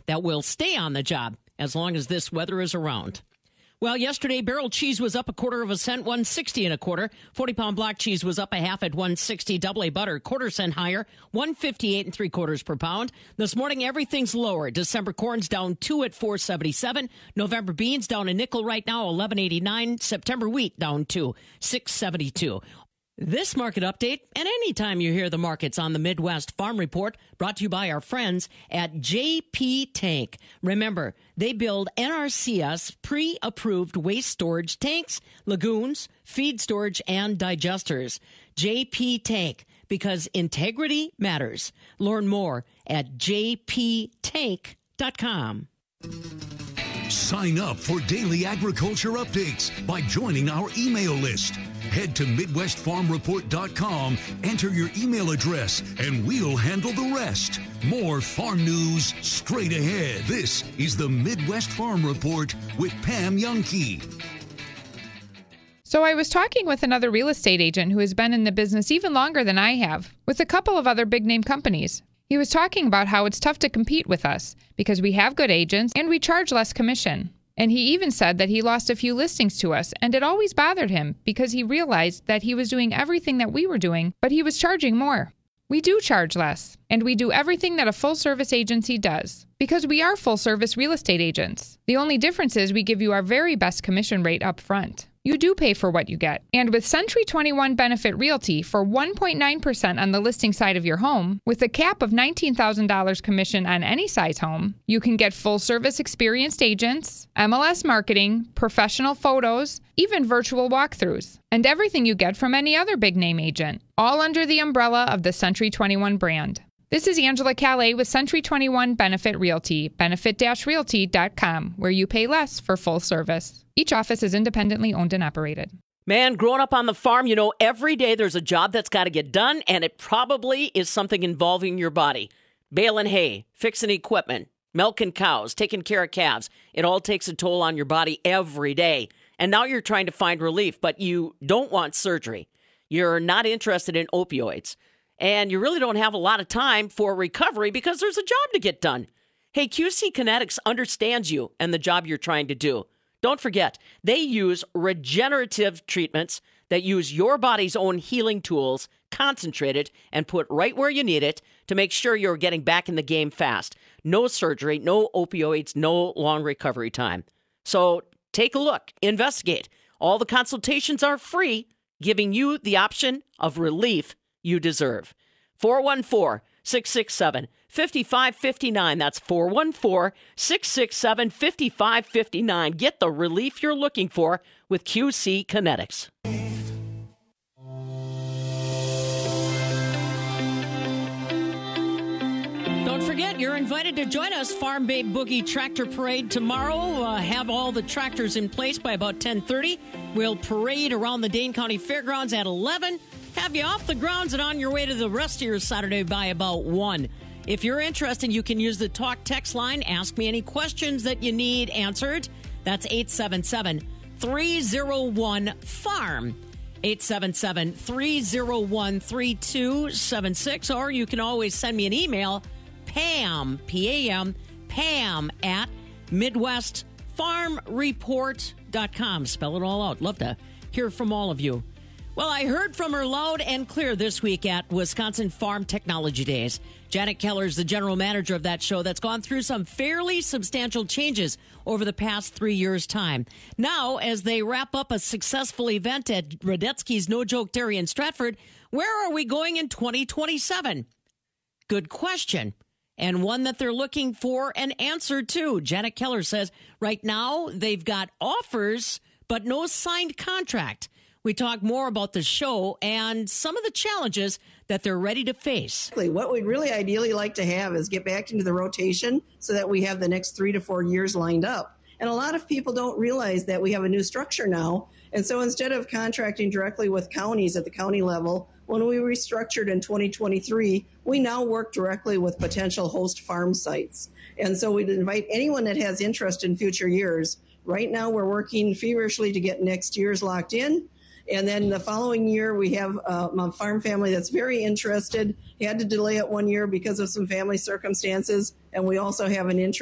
that will stay on the job as long as this weather is around. Well, yesterday, barrel cheese was up 1/4 cent, 1.60 1/4. 40-pound block cheese was up a half at 1.60. Double A butter, 1/4 cent higher, 1.58 3/4 per pound. This morning, everything's lower. December corn's down 2 at 4.77. November beans down a nickel right now, 11.89. September wheat down 2, 6.72. This market update, and anytime you hear the markets on the Midwest Farm Report, brought to you by our friends at JP Tank. Remember, they build NRCS pre-approved waste storage tanks, lagoons, feed storage, and digesters. JP Tank, because integrity matters. Learn more at jptank.com. Sign up for daily agriculture updates by joining our email list. Head to MidwestFarmReport.com, enter your email address, and we'll handle the rest. More farm news straight ahead. This is the Midwest Farm Report with Pam Youngkey. So I was talking with another real estate agent who has been in the business even longer than I have, with a couple of other big-name companies. He was talking about how it's tough to compete with us because we have good agents and we charge less commission. And he even said that he lost a few listings to us, and it always bothered him because he realized that he was doing everything that we were doing, but he was charging more. We do charge less, and we do everything that a full-service agency does because we are full-service real estate agents. The only difference is we give you our very best commission rate up front. You do pay for what you get. And with Century 21 Benefit Realty for 1.9% on the listing side of your home, with a cap of $19,000 commission on any size home, you can get full-service experienced agents, MLS marketing, professional photos, even virtual walkthroughs, and everything you get from any other big-name agent, all under the umbrella of the Century 21 brand. This is Angela Calais with Century 21 Benefit Realty, benefit-realty.com, where you pay less for full service. Each office is independently owned and operated. Man, growing up on the farm, you know, every day there's a job that's got to get done, and it probably is something involving your body. Baling hay, fixing equipment, milking cows, taking care of calves. It all takes a toll on your body every day. And now you're trying to find relief, but you don't want surgery. You're not interested in opioids. And you really don't have a lot of time for recovery because there's a job to get done. Hey, QC Kinetics understands you and the job you're trying to do. Don't forget, they use regenerative treatments that use your body's own healing tools, concentrated, and put right where you need it to make sure you're getting back in the game fast. No surgery, no opioids, no long recovery time. So take a look, investigate. All the consultations are free, giving you the option of relief you deserve. 414-667-5559. That's 414-667-5559. Get the relief you're looking for with QC Kinetics. Don't forget, you're invited to join us, Farm Babe Boogie Tractor Parade tomorrow. Have all the tractors in place by about 10:30. We'll parade around the Dane County Fairgrounds at 11. Have you off the grounds and on your way to the rest of your Saturday by about 1. If you're interested, you can use the talk text line. Ask me any questions that you need answered. That's 877-301-FARM. 877-301-3276. Or you can always send me an email, Pam, P-A-M, Pam at MidwestFarmReport.com. Spell it all out. Love to hear from all of you. Well, I heard from her loud and clear this week at Wisconsin Farm Technology Days. Janet Keller is the general manager of that show that's gone through some fairly substantial changes over the past 3 years' time. Now, as they wrap up a successful event at Radetzky's No Joke Dairy in Stratford, where are we going in 2027? Good question, and one that they're looking for an answer to. Janet Keller says right now they've got offers, but no signed contract. We talk more about the show and some of the challenges that they're ready to face. What we'd really ideally like to have is get back into the rotation so that we have the next 3 to 4 years lined up. And a lot of people don't realize that we have a new structure now. And so instead of contracting directly with counties at the county level, when we restructured in 2023, we now work directly with potential host farm sites. And so we'd invite anyone that has interest in future years. Right now, we're working feverishly to get next year's locked in. And then the following year, we have a farm family that's very interested. He had to delay it 1 year because of some family circumstances. And we also have an interest